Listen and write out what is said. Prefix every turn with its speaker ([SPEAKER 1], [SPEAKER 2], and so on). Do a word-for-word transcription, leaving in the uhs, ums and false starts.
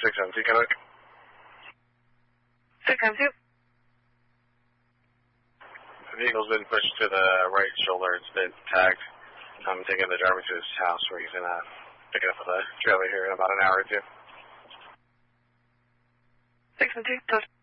[SPEAKER 1] six M two, can I?
[SPEAKER 2] six M two.
[SPEAKER 1] The vehicle's been pushed to the right shoulder. It's been tagged. I'm taking the driver to his house where he's going to pick it up with a trailer here in about an hour or two.
[SPEAKER 2] six M two,